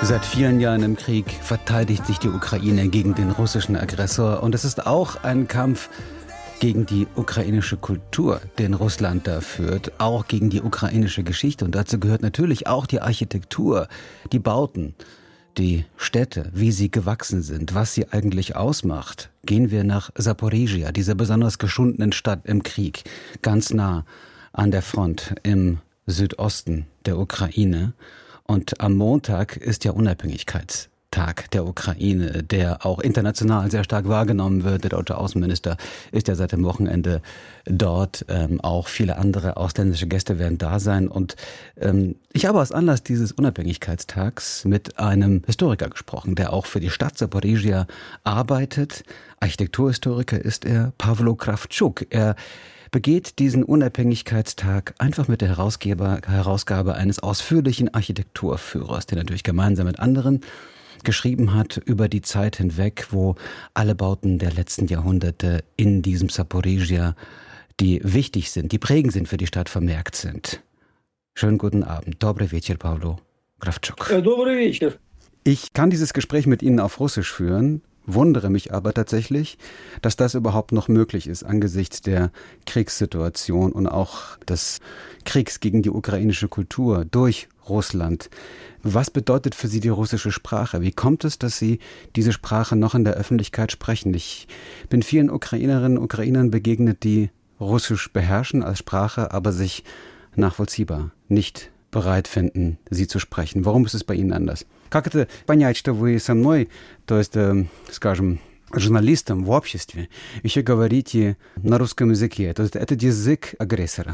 Seit vielen Jahren im Krieg verteidigt sich die Ukraine gegen den russischen Aggressor. Und es ist auch ein Kampf gegen die ukrainische Kultur, den Russland da führt, auch gegen die ukrainische Geschichte. Und dazu gehört natürlich auch die Architektur, die Bauten, die Städte, wie sie gewachsen sind, was sie eigentlich ausmacht. Gehen wir nach Saporizhia, dieser besonders geschundenen Stadt im Krieg, ganz nah an der Front im Südosten der Ukraine. Und am Montag ist ja Unabhängigkeitstag der Ukraine, der auch international sehr stark wahrgenommen wird. Der deutsche Außenminister ist ja seit dem Wochenende dort. Auch viele andere ausländische Gäste werden da sein. Und ich habe aus Anlass dieses Unabhängigkeitstags mit einem Historiker gesprochen, der auch für die Stadt Saporizhia arbeitet. Architekturhistoriker ist er, Pawlo Krawczuk. Er begeht diesen Unabhängigkeitstag einfach mit der Herausgabe eines ausführlichen Architekturführers, der natürlich gemeinsam mit anderen geschrieben hat über die Zeit hinweg, wo alle Bauten der letzten Jahrhunderte in diesem Saporizhia, die wichtig sind, die prägend sind für die Stadt, vermerkt sind. Schönen guten Abend. Dobry wieczór, Pawlo Krawczuk. Dobry wieczór. Ich kann dieses Gespräch mit Ihnen auf Russisch führen, wundere mich aber tatsächlich, dass das überhaupt noch möglich ist angesichts der Kriegssituation und auch des Kriegs gegen die ukrainische Kultur durch Russland. Was bedeutet für Sie die russische Sprache? Wie kommt es, dass Sie diese Sprache noch in der Öffentlichkeit sprechen? Ich bin vielen Ukrainerinnen und Ukrainern begegnet, die Russisch beherrschen als Sprache, aber sich nachvollziehbar nicht bereit finden, sie zu sprechen. Warum ist es bei Ihnen anders? Как это понять, что вы со мной, то есть, скажем, журналистом в обществе, еще говорите на русском языке? То есть это язык агрессора.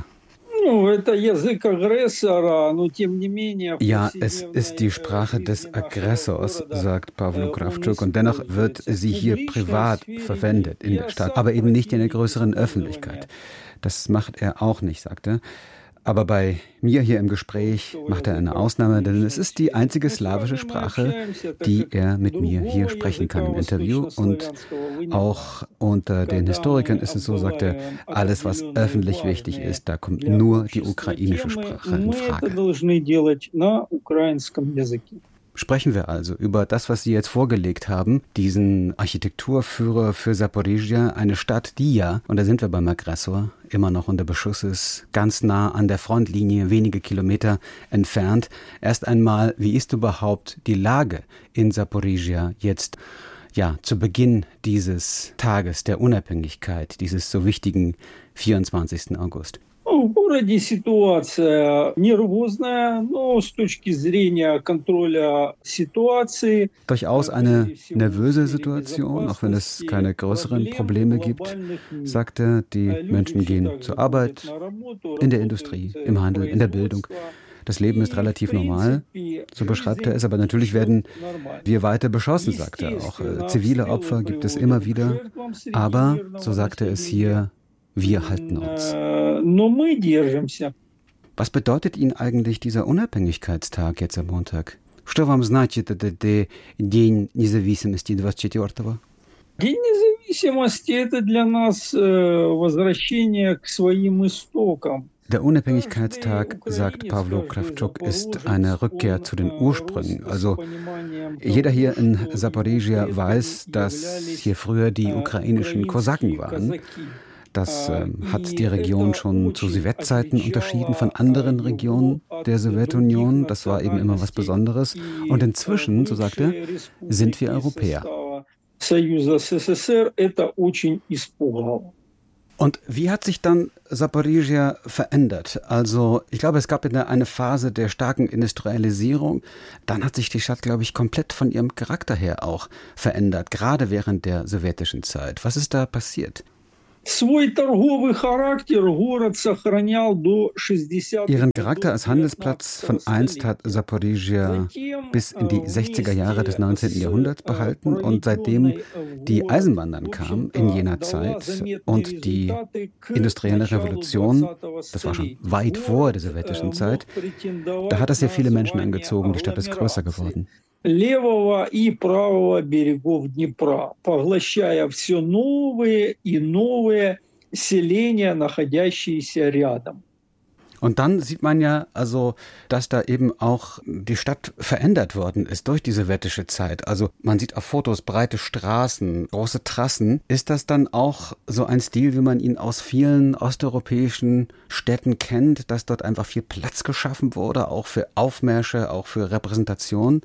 Ja, es ist die Sprache des Aggressors, sagt Pawlo Krawczuk, und dennoch wird sie hier privat verwendet in der Stadt, aber eben nicht in der größeren Öffentlichkeit. Das macht er auch nicht, sagt er. Aber bei mir hier im Gespräch macht er eine Ausnahme, denn es ist die einzige slawische Sprache, die er mit mir hier sprechen kann im Interview. Und auch unter den Historikern ist es so, sagt er, alles, was öffentlich wichtig ist, da kommt nur die ukrainische Sprache in Frage. Sprechen wir also über das, was Sie jetzt vorgelegt haben, diesen Architekturführer für Saporizhia, eine Stadt, die ja, und da sind wir beim Aggressor, immer noch unter Beschuss ist, ganz nah an der Frontlinie, wenige Kilometer entfernt. Erst einmal, wie ist überhaupt die Lage in Saporizhia jetzt, ja, zu Beginn dieses Tages der Unabhängigkeit, dieses so wichtigen 24. August? В городе ситуация нервозная, но с точки зрения контроля ситуации. Durchaus eine nervöse Situation, auch wenn es keine größeren Probleme gibt, sagt er. Die Menschen gehen zur Arbeit, in der Industrie, im Handel, in der Bildung. Das Leben ist relativ normal, so beschreibt er es, aber natürlich werden wir weiter beschossen, sagt er auch. Zivile Opfer gibt es immer wieder, aber, so sagt er es hier, wir halten uns. Was bedeutet Ihnen eigentlich dieser Unabhängigkeitstag jetzt am Montag? Что вам значит этот День независимости 24-го? День независимости – это для нас возвращение к своим истокам. Der Unabhängigkeitstag, sagt Pawlo Krawczuk, ist eine Rückkehr zu den Ursprüngen. Also jeder hier in Saporizhia weiß, dass hier früher die ukrainischen Kosaken waren. Das hat die Region schon zu Sowjetzeiten unterschieden von anderen Regionen der Sowjetunion. Das war eben immer was Besonderes. Und inzwischen, so sagt er, sind wir Europäer. Und wie hat sich dann Saporizhia verändert? Also ich glaube, es gab eine Phase der starken Industrialisierung. Dann hat sich die Stadt, glaube ich, komplett von ihrem Charakter her auch verändert, gerade während der sowjetischen Zeit. Was ist da passiert? Ihren Charakter als Handelsplatz von einst hat Saporizhia bis in die 60er Jahre des 19. Jahrhunderts behalten und seitdem die Eisenbahn dann kam in jener Zeit und die industrielle Revolution, das war schon weit vor der sowjetischen Zeit, da hat das sehr viele Menschen angezogen, die Stadt ist größer geworden. Левого и правого берегов Днепра, поглощая все новые и новые селения, находящиеся рядом. Und dann sieht man ja, also, dass da eben auch die Stadt verändert worden ist durch diese wettische Zeit. Also man sieht auf Fotos breite Straßen, große Trassen. Ist das dann auch so ein Stil, wie man ihn aus vielen osteuropäischen Städten kennt, dass dort einfach viel Platz geschaffen wurde, auch für Aufmärsche, auch für Repräsentation?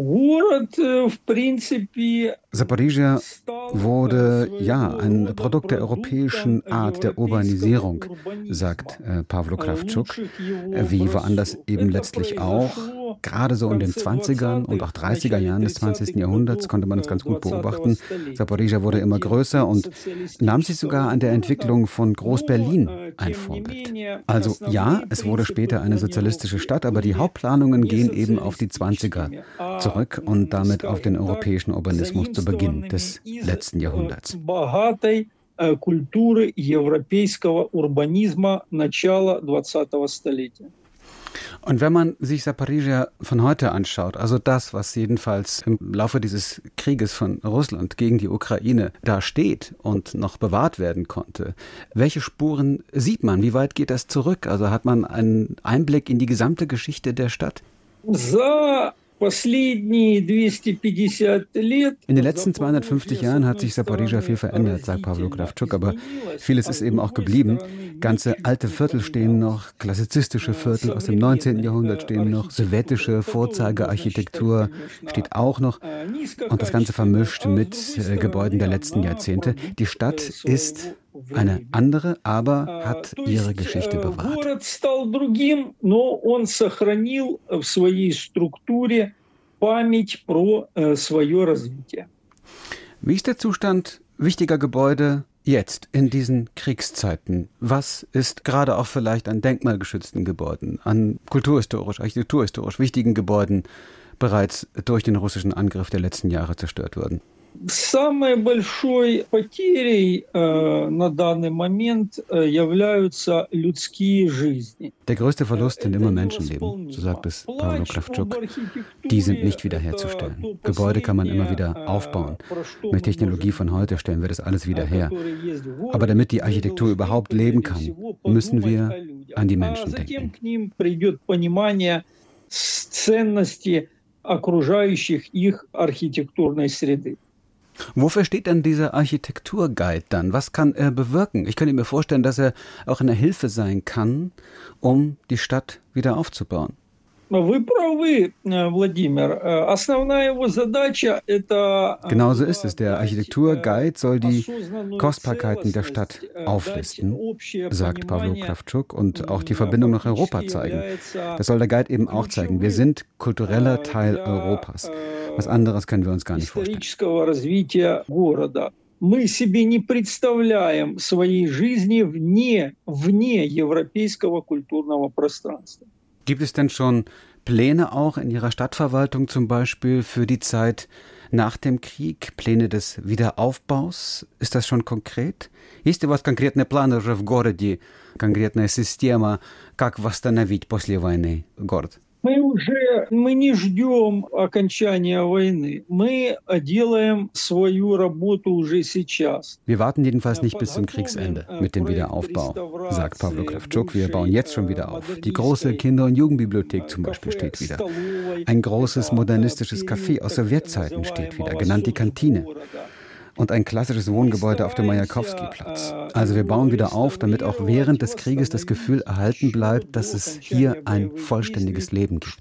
Saporizhia wurde ja ein Produkt der europäischen Art der Urbanisierung, sagt Pawlo Krawczuk, wie woanders eben letztlich auch. Gerade so in den 20ern und auch 30er Jahren des 20. Jahrhunderts konnte man das ganz gut beobachten. Saporizhia wurde immer größer und nahm sich sogar an der Entwicklung von Groß-Berlin ein Vorbild. Also ja, es wurde später eine sozialistische Stadt, aber die Hauptplanungen gehen eben auf die 20er zurück und damit auf den europäischen Urbanismus zu Beginn des letzten Jahrhunderts. Культуры европейского урбанизма начала 20-го столетия. Und wenn man sich Saporizhia von heute anschaut, also das, was jedenfalls im Laufe dieses Krieges von Russland gegen die Ukraine da steht und noch bewahrt werden konnte, welche Spuren sieht man? Wie weit geht das zurück? Also hat man einen Einblick in die gesamte Geschichte der Stadt? In den letzten 250 Jahren hat sich Saporizhia viel verändert, sagt Pawlo Krawczuk, aber vieles ist eben auch geblieben. Ganze alte Viertel stehen noch, klassizistische Viertel aus dem 19. Jahrhundert stehen noch, sowjetische Vorzeigearchitektur steht auch noch und das Ganze vermischt mit Gebäuden der letzten Jahrzehnte. Die Stadt ist eine andere, aber hat ihre Geschichte bewahrt. Wie ist der Zustand wichtiger Gebäude jetzt in diesen Kriegszeiten? Was ist gerade auch vielleicht an denkmalgeschützten Gebäuden, an kulturhistorisch, architekturhistorisch wichtigen Gebäuden bereits durch den russischen Angriff der letzten Jahre zerstört worden? Самой большой потерей на данный момент являются людские жизни. Der größte Verlust sind immer Menschenleben, so sagt es Pawlo Krawczuk. Die sind nicht wiederherzustellen. Gebäude kann man immer wieder aufbauen. Mit Technologie von heute stellen wir das alles wieder her. Aber damit die Architektur überhaupt leben kann, müssen wir an die Menschen denken. Окружающих их архитектурной среды. Wofür steht denn dieser Architekturguide dann? Was kann er bewirken? Ich könnte mir vorstellen, dass er auch eine Hilfe sein kann, um die Stadt wieder aufzubauen. Вы правы, Владимир. Основная его задача – это… Genauso ist es. Der Architekturguide soll die Kostbarkeiten der Stadt auflisten, sagt Pawlo Krawczuk, und auch die Verbindung nach Europa zeigen. Das soll der Guide eben auch zeigen. Wir sind kultureller Teil Europas. Was anderes können wir uns gar nicht vorstellen. Мы себе не представляем своей жизни вне европейского культурного пространства. Gibt es denn schon Pläne auch in Ihrer Stadtverwaltung zum Beispiel für die Zeit nach dem Krieg? Pläne des Wiederaufbaus? Ist das schon konkret? Есть ли у вас конкретные планы уже в городе, конкретная система, как восстановить после войны город? Мы не ждем окончания войны. Мы делаем свою работу уже сейчас. Wir warten jedenfalls nicht bis zum Kriegsende mit dem Wiederaufbau, sagt Pawlo Krawczuk. Wir bauen jetzt schon wieder auf. Die große Kinder- und Jugendbibliothek zum Beispiel steht wieder. Ein großes modernistisches Café aus Sowjetzeiten steht wieder, genannt die Kantine. Und ein klassisches Wohngebäude auf dem Majakowski-Platz. Also wir bauen wieder auf, damit auch während des Krieges das Gefühl erhalten bleibt, dass es hier ein vollständiges Leben gibt.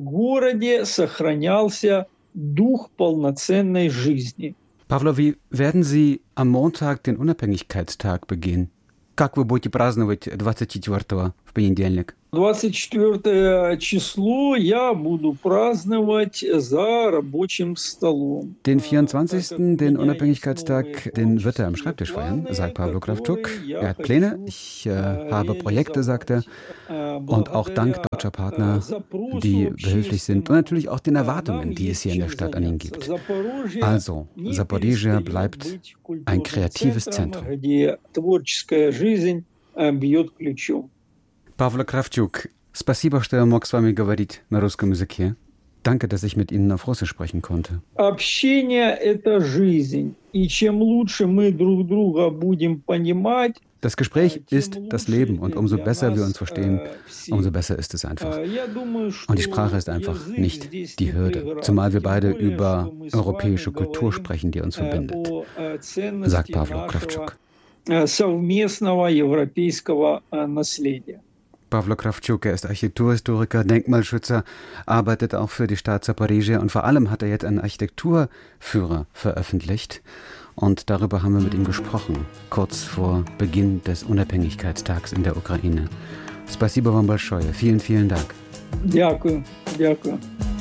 Pawlo, wie werden Sie am Montag den Unabhängigkeitstag begehen? Как вы будете праздновать 24-го в понедельник? 24 число я буду праздновать за рабочим столом. Den 24., den Unabhängigkeitstag, den wird er am Schreibtisch feiern, sagt Pawlo Krawczuk. Er hat Pläne, ich habe Projekte, sagt er, und auch dank deutscher Partner, die behilflich sind und natürlich auch den Erwartungen, die es hier in der Stadt an ihn gibt. Also, Saporizhia bleibt ein kreatives Zentrum. Pawlo Krawczuk, спасибо, что я мог с вами говорить на русском языке. Danke, dass ich mit Ihnen auf Russisch sprechen konnte. Общение – это жизнь. И чем лучше мы друг друга будем понимать, Das Gespräch ist das Leben und umso besser wir uns verstehen, umso besser ist es einfach. Und die Sprache ist einfach nicht die Hürde, zumal wir beide über europäische Kultur sprechen, die uns verbindet, sagt Pawlo Krawczuk. Pawlo Krawczuk, er ist Architekturhistoriker, Denkmalschützer, arbeitet auch für die Stadt Zaporizhzhia und vor allem hat er jetzt einen Architekturführer veröffentlicht. Und darüber haben wir mit ihm gesprochen, kurz vor Beginn des Unabhängigkeitstags in der Ukraine. Спасибо вам большое. Vielen, vielen Dank. Дякую.